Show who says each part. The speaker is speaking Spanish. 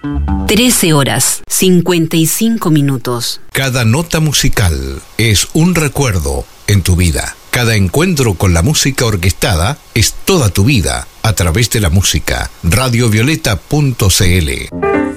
Speaker 1: 13 horas, 55 minutos.
Speaker 2: Cada nota musical es un recuerdo en tu vida. Cada encuentro con la música orquestada es toda tu vida a través de la música. Radiovioleta.cl